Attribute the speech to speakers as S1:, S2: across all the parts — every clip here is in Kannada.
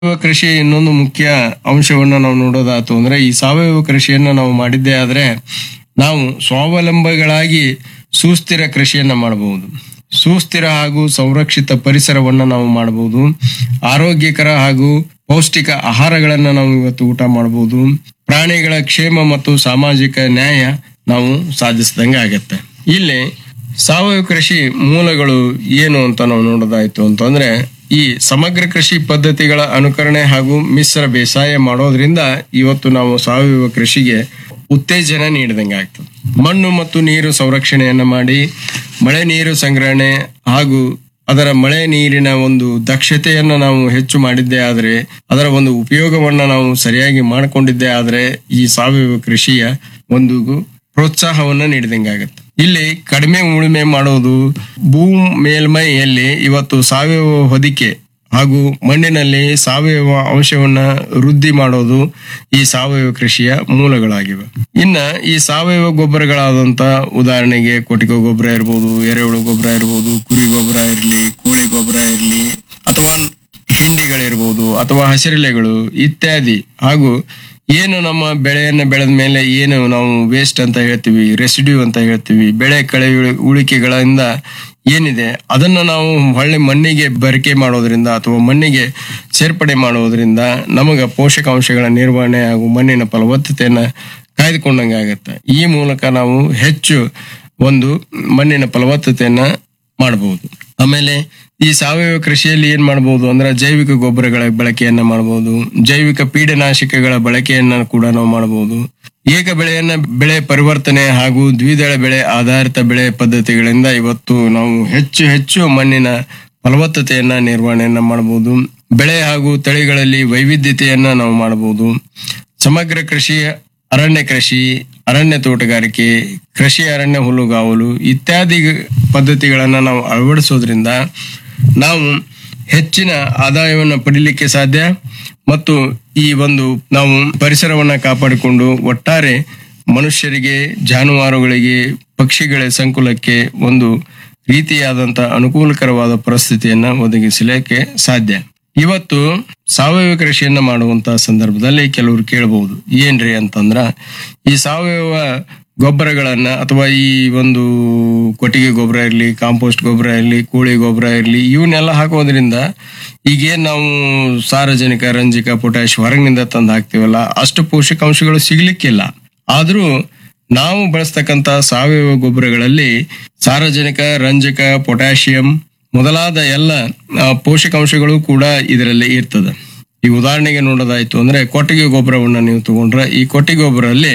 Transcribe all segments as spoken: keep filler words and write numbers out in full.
S1: ಸಾವಯವ ಕೃಷಿ ಇನ್ನೊಂದು ಮುಖ್ಯ ಅಂಶವನ್ನ ನಾವು ನೋಡೋದಾತು ಅಂದ್ರೆ ಈ ಸಾವಯವ ಕೃಷಿಯನ್ನ ನಾವು ಮಾಡಿದ್ದೇ ಆದ್ರೆ ನಾವು ಸ್ವಾವಲಂಬಿಗಳಾಗಿ ಸುಸ್ಥಿರ ಕೃಷಿಯನ್ನ ಮಾಡಬಹುದು. ಸುಸ್ಥಿರ ಹಾಗೂ ಸಂರಕ್ಷಿತ ಪರಿಸರವನ್ನ ನಾವು ಮಾಡಬಹುದು. ಆರೋಗ್ಯಕರ ಹಾಗೂ ಪೌಷ್ಟಿಕ ಆಹಾರಗಳನ್ನ ನಾವು ಇವತ್ತು ಊಟ ಮಾಡಬಹುದು. ಪ್ರಾಣಿಗಳ ಕ್ಷೇಮ ಮತ್ತು ಸಾಮಾಜಿಕ ನ್ಯಾಯ ನಾವು ಸಾಧಿಸಿದಂಗೆ ಆಗತ್ತೆ. ಇಲ್ಲಿ ಸಾವಯವ ಕೃಷಿ ಮೂಲಗಳು ಏನು ಅಂತ ನಾವು ನೋಡೋದಾಯ್ತು ಅಂತಂದ್ರೆ ಈ ಸಮಗ್ರ ಕೃಷಿ ಪದ್ಧತಿಗಳ ಅನುಕರಣೆ ಹಾಗೂ ಮಿಶ್ರ ಬೇಸಾಯ ಮಾಡೋದ್ರಿಂದ ಇವತ್ತು ನಾವು ಸಾವಯವ ಕೃಷಿಗೆ ಉತ್ತೇಜನ ನೀಡಿದಂಗೆ ಆಗ್ತದೆ. ಮಣ್ಣು ಮತ್ತು ನೀರು ಸಂರಕ್ಷಣೆಯನ್ನ ಮಾಡಿ ಮಳೆ ನೀರು ಸಂಗ್ರಹಣೆ ಹಾಗೂ ಅದರ ಮಳೆ ನೀರಿನ ಒಂದು ದಕ್ಷತೆಯನ್ನ ನಾವು ಹೆಚ್ಚು ಮಾಡಿದ್ದೇ ಆದ್ರೆ, ಅದರ ಒಂದು ಉಪಯೋಗವನ್ನ ನಾವು ಸರಿಯಾಗಿ ಮಾಡಿಕೊಂಡಿದ್ದೇ ಆದ್ರೆ ಈ ಸಾವಯವ ಕೃಷಿಯ ಒಂದು ಪ್ರೋತ್ಸಾಹವನ್ನ ನೀಡಿದಂಗೆ ಆಗತ್ತೆ. ಇಲ್ಲಿ ಕಡಿಮೆ ಉಳುಮೆ ಮಾಡೋದು, ಭೂ ಮೇಲ್ಮೈಯಲ್ಲಿ ಇವತ್ತು ಸಾವಯವ ಹೊದಿಕೆ ಹಾಗೂ ಮಣ್ಣಿನಲ್ಲಿ ಸಾವಯವ ಅಂಶವನ್ನ ವೃದ್ಧಿ ಮಾಡೋದು ಈ ಸಾವಯವ ಕೃಷಿಯ ಮೂಲಗಳಾಗಿವೆ. ಇನ್ನ ಈ ಸಾವಯವ ಗೊಬ್ಬರಗಳಾದಂತ ಉದಾಹರಣೆಗೆ ಕೊಟ್ಟಿಗೆ ಗೊಬ್ಬರ ಇರ್ಬೋದು, ಎರೆಹುಳು ಗೊಬ್ಬರ ಇರ್ಬೋದು, ಕುರಿ ಗೊಬ್ಬರ ಇರಲಿ, ಕೋಳಿ ಗೊಬ್ಬರ ಇರಲಿ, ಅಥವಾ ಹಿಂಡಿಗಳಿರ್ಬೋದು, ಅಥವಾ ಹಸಿರೆಲೆಗಳು ಇತ್ಯಾದಿ, ಹಾಗೂ ಏನು ನಮ್ಮ ಬೆಳೆಯನ್ನ ಬೆಳೆದ ಮೇಲೆ ಏನು ನಾವು ವೇಸ್ಟ್ ಅಂತ ಹೇಳ್ತೀವಿ, ರೆಸಿಡ್ಯೂ ಅಂತ ಹೇಳ್ತೀವಿ, ಬೆಳೆ ಕಳೆ ಉಳಿಕೆಗಳಿಂದ ಏನಿದೆ ಅದನ್ನ ನಾವು ಹೊಳ್ಳಿ ಮಣ್ಣಿಗೆ ಬರಿಕೆ ಮಾಡೋದ್ರಿಂದ ಅಥವಾ ಮಣ್ಣಿಗೆ ಸೇರ್ಪಡೆ ಮಾಡೋದ್ರಿಂದ ನಮಗ ಪೋಷಕಾಂಶಗಳ ನಿರ್ವಹಣೆ ಹಾಗೂ ಮಣ್ಣಿನ ಫಲವತ್ತತೆಯನ್ನ ಕಾಯ್ದುಕೊಂಡಂಗೆ ಆಗತ್ತೆ. ಈ ಮೂಲಕ ನಾವು ಹೆಚ್ಚು ಒಂದು ಮಣ್ಣಿನ ಫಲವತ್ತತೆಯನ್ನ ಮಾಡಬಹುದು. ಆಮೇಲೆ ಈ ಸಾವಯವ ಕೃಷಿಯಲ್ಲಿ ಏನ್ ಮಾಡಬಹುದು ಅಂದ್ರೆ ಜೈವಿಕ ಗೊಬ್ಬರಗಳ ಬಳಕೆಯನ್ನ ಮಾಡಬಹುದು, ಜೈವಿಕ ಪೀಡನಾಶಕಗಳ ಬಳಕೆಯನ್ನ ಕೂಡ ನಾವು ಮಾಡಬಹುದು. ಏಕ ಬೆಳೆಯನ್ನ ಬೆಳೆ ಪರಿವರ್ತನೆ ಹಾಗೂ ದ್ವಿದಳ ಬೆಳೆ ಆಧಾರಿತ ಬೆಳೆ ಪದ್ಧತಿಗಳಿಂದ ಇವತ್ತು ನಾವು ಹೆಚ್ಚು ಹೆಚ್ಚು ಮಣ್ಣಿನ ಫಲವತ್ತತೆಯನ್ನ ನಿರ್ವಹಣೆಯನ್ನ ಮಾಡಬಹುದು. ಬೆಳೆ ಹಾಗೂ ತಳಿಗಳಲ್ಲಿ ವೈವಿಧ್ಯತೆಯನ್ನ ನಾವು ಮಾಡಬಹುದು. ಸಮಗ್ರ ಕೃಷಿ, ಅರಣ್ಯ ಕೃಷಿ, ಅರಣ್ಯ ತೋಟಗಾರಿಕೆ, ಕೃಷಿ ಅರಣ್ಯ ಹುಲ್ಲುಗಾವಲು ಇತ್ಯಾದಿ ಪದ್ಧತಿಗಳನ್ನ ನಾವು ಅಳವಡಿಸೋದ್ರಿಂದ ನಾವು ಹೆಚ್ಚಿನ ಆದಾಯವನ್ನ ಪಡಿಲಿಕ್ಕೆ ಸಾಧ್ಯ ಮತ್ತು ಈ ಒಂದು ನಾವು ಪರಿಸರವನ್ನ ಕಾಪಾಡಿಕೊಂಡು ಒಟ್ಟಾರೆ ಮನುಷ್ಯರಿಗೆ, ಜಾನುವಾರುಗಳಿಗೆ, ಪಕ್ಷಿಗಳ ಸಂಕುಲಕ್ಕೆ ಒಂದು ರೀತಿಯಾದಂತ ಅನುಕೂಲಕರವಾದ ಪರಿಸ್ಥಿತಿಯನ್ನ ಒದಗಿಸಲಿಕ್ಕೆ ಸಾಧ್ಯ. ಇವತ್ತು ಸಾವಯವ ಕೃಷಿಯನ್ನ ಮಾಡುವಂತ ಸಂದರ್ಭದಲ್ಲಿ ಕೆಲವರು ಕೇಳಬಹುದು, ಏನ್ರಿ ಅಂತಂದ್ರ ಈ ಸಾವಯವ ಗೊಬ್ಬರಗಳನ್ನ ಅಥವಾ ಈ ಒಂದು ಕೊಟ್ಟಿಗೆ ಗೊಬ್ಬರ ಇರಲಿ, ಕಾಂಪೋಸ್ಟ್ ಗೊಬ್ಬರ ಇರಲಿ, ಕೋಳಿ ಗೊಬ್ಬರ ಇರಲಿ, ಇವನ್ನೆಲ್ಲ ಹಾಕೋದ್ರಿಂದ ಈಗೇನ್ ನಾವು ಸಾರಜನಕ, ರಂಜಕ, ಪೊಟ್ಯಾಶ್ ಹೊರಗಿನಿಂದ ತಂದು ಹಾಕ್ತಿವಲ್ಲ ಅಷ್ಟು ಪೋಷಕಾಂಶಗಳು ಸಿಗ್ಲಿಕ್ಕಿಲ್ಲ. ಆದ್ರೂ ನಾವು ಬಳಸ್ತಕ್ಕಂತ ಸಾವಯವ ಗೊಬ್ಬರಗಳಲ್ಲಿ ಸಾರಜನಕ, ರಂಜಕ, ಪೊಟ್ಯಾಷಿಯಂ ಮೊದಲಾದ ಎಲ್ಲ ಪೋಷಕಾಂಶಗಳು ಕೂಡ ಇದರಲ್ಲಿ ಇರ್ತದೆ. ಈ ಉದಾಹರಣೆಗೆ ನೋಡೋದಾಯ್ತು ಅಂದ್ರೆ ಕೊಟ್ಟಿಗೆ ಗೊಬ್ಬರವನ್ನ ನೀವು ತಗೊಂಡ್ರೆ ಈ ಕೊಟ್ಟಿಗೆ ಗೊಬ್ಬರಲ್ಲಿ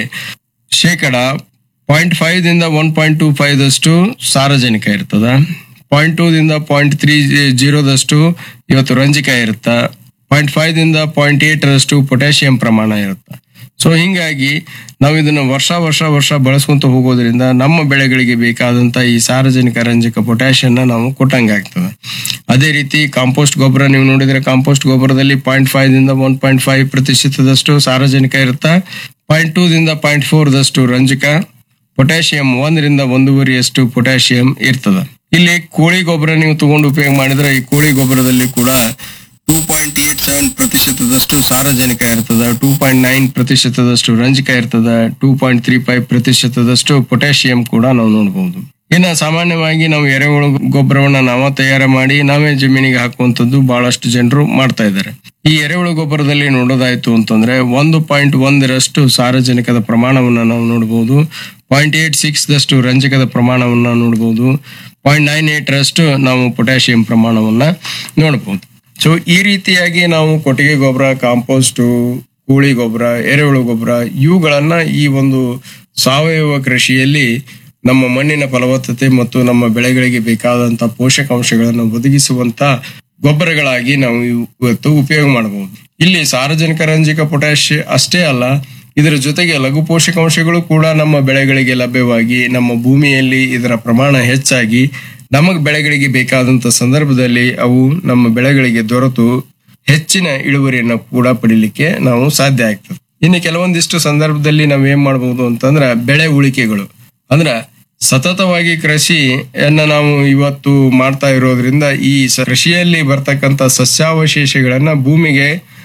S1: ಶೇಕಡ ಪಾಯಿಂಟ್ ಫೈವ್ ದಿಂದ ಒನ್ ಪಾಯಿಂಟ್ ಟೂ ಫೈವ್ ದಷ್ಟು ಸಾರಜನಕ ಇರ್ತದ, ಪಾಯಿಂಟ್ ಟೂ ದಿಂದ ಪಾಯಿಂಟ್ ತ್ರೀ ಜೀರೋದಷ್ಟು ಇವತ್ತು ರಂಜಕ ಇರುತ್ತ, ಪಾಯಿಂಟ್ ಫೈವ್ ದಿಂದ ಪಾಯಿಂಟ್ ಏಟ್ ರಷ್ಟು ಪೊಟ್ಯಾಷಿಯಂ ಪ್ರಮಾಣ ಇರುತ್ತೆ. ಸೊ ಹಿಂಗಾಗಿ ನಾವು ಇದನ್ನ ವರ್ಷ ವರ್ಷ ವರ್ಷ ಬಳಸ್ಕೊಂತ ಹೋಗೋದ್ರಿಂದ ನಮ್ಮ ಬೆಳೆಗಳಿಗೆ ಬೇಕಾದಂತ ಈ ಸಾರಜನಕ, ರಂಜಕ, ಪೊಟ್ಯಾಷಿಯನ್ನ ನಾವು ಕೊಟ್ಟಂಗೆ ಆಗ್ತದೆ. ಅದೇ ರೀತಿ ಕಾಂಪೋಸ್ಟ್ ಗೊಬ್ಬರ ನೀವು ನೋಡಿದ್ರೆ ಕಾಂಪೋಸ್ಟ್ ಗೊಬ್ಬರದಲ್ಲಿ ಪಾಯಿಂಟ್ ಫೈವ್ ದಿಂದ ಒನ್ ಪಾಯಿಂಟ್ ಫೈವ್ ಪ್ರತಿಶತದಷ್ಟು ಸಾರಜನಕ ಇರುತ್ತ, ಪಾಯಿಂಟ್ ಟೂ ದಿಂದ ಪಾಯಿಂಟ್ ಫೋರ್ ದಷ್ಟು ರಂಜಕ, ಪೊಟ್ಯಾಷಿಯಂ ಒಂದರಿಂದ ಒಂದೂವರೆಯಷ್ಟು ಪೊಟ್ಯಾಷಿಯಂ ಇರ್ತದ. ಇಲ್ಲಿ ಕೋಳಿ ಗೊಬ್ಬರ ನೀವು ತಗೊಂಡು ಉಪಯೋಗ ಮಾಡಿದ್ರೆ ಈ ಕೋಳಿ ಗೊಬ್ಬರದಲ್ಲಿ ಕೂಡ ಟೂ ಪಾಯಿಂಟ್ ಏಟ್ ಸೆವೆನ್ ಪ್ರತಿಶತದಷ್ಟು ಸಾರಜನಕ ಇರ್ತದ, ಟೂ ಪಾಯಿಂಟ್ ನೈನ್ ಪ್ರತಿಶತದಷ್ಟು ರಂಜಕ ಇರ್ತದ, ಟೂ ಪಾಯಿಂಟ್ ತ್ರೀ ಫೈವ್ ಪ್ರತಿಶತದಷ್ಟು ಪೊಟ್ಯಾಷಿಯಂ ಕೂಡ ನಾವು ನೋಡಬಹುದು. ಇನ್ನ ಸಾಮಾನ್ಯವಾಗಿ ನಾವು ಎರೆಹುಳು ಗೊಬ್ಬರವನ್ನ ನಾವ ತಯಾರ ಮಾಡಿ ನಾವೇ ಜಮೀನಿಗೆ ಹಾಕುವಂತದ್ದು ಬಹಳಷ್ಟು ಜನರು ಮಾಡ್ತಾ ಇದ್ದಾರೆ. ಈ ಎರೆಹುಳು ಗೊಬ್ಬರದಲ್ಲಿ ನೋಡೋದಾಯ್ತು ಅಂತಂದ್ರೆ ಒಂದು ಪಾಯಿಂಟ್ ಒಂದರಷ್ಟು ಸಾರಜನಕದ ಪ್ರಮಾಣವನ್ನ ನಾವು ನೋಡಬಹುದು, ಪಾಯಿಂಟ್ ಏಟ್ ಸಿಕ್ಸ್ ದಷ್ಟು ರಂಜಕದ ಪ್ರಮಾಣವನ್ನ ನೋಡಬಹುದು, ಪಾಯಿಂಟ್ ನೈನ್ ಏಟ್ ರಷ್ಟು ನಾವು ಪೊಟ್ಯಾಷಿಯಂ ಪ್ರಮಾಣವನ್ನ ನೋಡಬಹುದು. ಸೊ ಈ ರೀತಿಯಾಗಿ ನಾವು ಕೊಟ್ಟಿಗೆ ಗೊಬ್ಬರ, ಕಾಂಪೋಸ್ಟ್, ಕೋಳಿ ಗೊಬ್ಬರ, ಎರೆಹುಳು ಗೊಬ್ಬರ ಇವುಗಳನ್ನ ಈ ಒಂದು ಸಾವಯವ ಕೃಷಿಯಲ್ಲಿ ನಮ್ಮ ಮಣ್ಣಿನ ಫಲವತ್ತತೆ ಮತ್ತು ನಮ್ಮ ಬೆಳೆಗಳಿಗೆ ಬೇಕಾದಂತ ಪೋಷಕಾಂಶಗಳನ್ನು ಒದಗಿಸುವಂತ ಗೊಬ್ಬರಗಳಾಗಿ ನಾವು ಇವತ್ತು ಉಪಯೋಗ ಮಾಡಬಹುದು. ಇಲ್ಲಿ ಸಾರಜನಕ, ರಂಜಕ, ಪೊಟ್ಯಾಶ್ ಅಷ್ಟೇ ಅಲ್ಲ, ಇದರ ಜೊತೆಗೆ ಲಘು ಪೋಷಕಾಂಶಗಳು ಕೂಡ ನಮ್ಮ ಬೆಳೆಗಳಿಗೆ ಲಭ್ಯವಾಗಿ ನಮ್ಮ ಭೂಮಿಯಲ್ಲಿ ಇದರ ಪ್ರಮಾಣ ಹೆಚ್ಚಾಗಿ ನಮಗ್ ಬೆಳೆಗಳಿಗೆ ಬೇಕಾದಂತ ಸಂದರ್ಭದಲ್ಲಿ ಅವು ನಮ್ಮ ಬೆಳೆಗಳಿಗೆ ದೊರೆತು ಹೆಚ್ಚಿನ ಇಳುವರಿಯನ್ನ ಕೂಡ ಪಡಿಲಿಕ್ಕೆ ನಾವು ಸಾಧ್ಯ ಆಗ್ತದೆ. ಇನ್ನು ಕೆಲವೊಂದಿಷ್ಟು ಸಂದರ್ಭದಲ್ಲಿ ನಾವ್ ಏನ್ ಮಾಡಬಹುದು ಅಂತಂದ್ರ ಬೆಳೆ ಉಳಿಕೆಗಳು, ಅಂದ್ರ ಸತತವಾಗಿ ಕೃಷಿಯನ್ನ ನಾವು ಇವತ್ತು ಮಾಡ್ತಾ ಇರೋದ್ರಿಂದ ಈ ಸ- ಕೃಷಿಯಲ್ಲಿ ಬರ್ತಕ್ಕಂಥ ಸಸ್ಯಾವಶೇಷಗಳನ್ನ ಭೂಮಿಗೆ